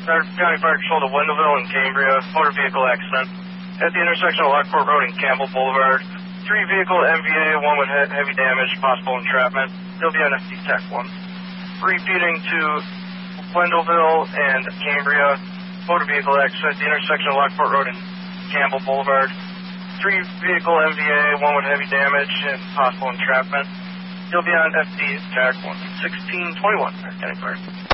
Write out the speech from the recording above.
County Fire Patrol to Wendellville and Cambria, motor vehicle accident. At the intersection of Lockport Road and Campbell Boulevard, 3-vehicle MVA, 1 with heavy damage, possible entrapment. They'll be on FD Tech 1. Repeating to Wendellville and Cambria, motor vehicle accident at the intersection of Lockport Road and Campbell Boulevard. 3-vehicle MVA, 1 with heavy damage and possible entrapment. You'll be on FD Tech 1. 1621, County Fire.